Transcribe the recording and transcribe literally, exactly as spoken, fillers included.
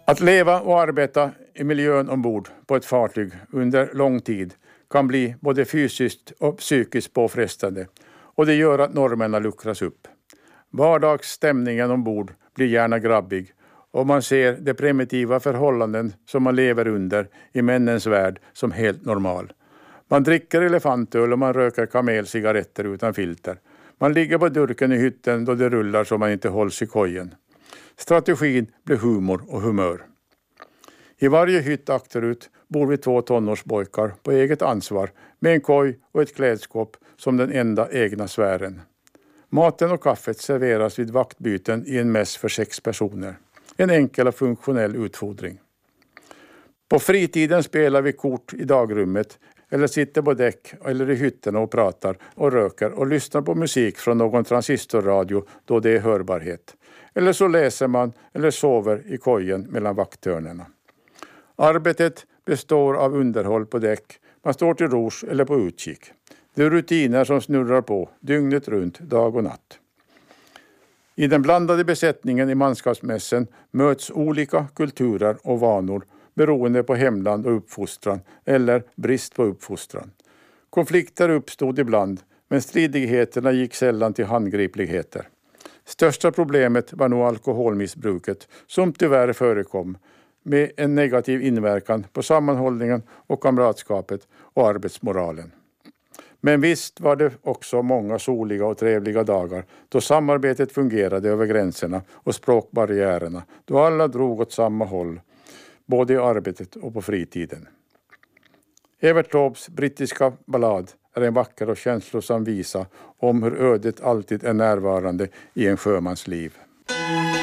Att leva och arbeta i miljön ombord på ett fartyg under lång tid kan bli både fysiskt och psykiskt påfrestande, och det gör att normerna luckras upp. Vardagsstämningen ombord blir gärna grabbig, och man ser de primitiva förhållanden som man lever under i männens värld som helt normal. Man dricker elefantöl och man röker kamelcigaretter utan filter. Man ligger på durken i hytten då det rullar så man inte hålls i kojen. Strategin blir humor och humör. I varje hytt akterut bor vi två tonårsbojkar på eget ansvar med en koj och ett klädskåp som den enda egna sfären. Maten och kaffet serveras vid vaktbyten i en mäss för sex personer. En enkel och funktionell utfodring. På fritiden spelar vi kort i dagrummet eller sitter på däck eller i hytterna och pratar och röker och lyssnar på musik från någon transistorradio då det är hörbarhet. Eller så läser man eller sover i kojen mellan vakthörnerna. Arbetet består av underhåll på däck. Man står till rors eller på utkik. Det är rutiner som snurrar på dygnet runt, dag och natt. I den blandade besättningen i manskapsmässen möts olika kulturer och vanor beroende på hemland och uppfostran eller brist på uppfostran. Konflikter uppstod ibland, men stridigheterna gick sällan till handgripligheter. Största problemet var nog alkoholmissbruket som tyvärr förekom med en negativ inverkan på sammanhållningen och kamratskapet och arbetsmoralen. Men visst var det också många soliga och trevliga dagar då samarbetet fungerade över gränserna och språkbarriärerna, då alla drog åt samma håll, både i arbetet och på fritiden. Evert Taubes brittiska ballad är en vacker och känslosam visa om hur ödet alltid är närvarande i en sjömans liv.